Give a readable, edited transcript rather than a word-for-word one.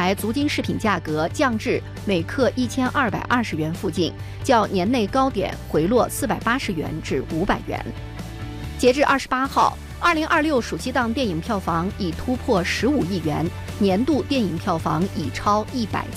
台足金饰品价格降至每克1220元附近，较年内高点回落480元至500元。截至28号，2026暑期档电影票房已突破15亿元，年度电影票房已超170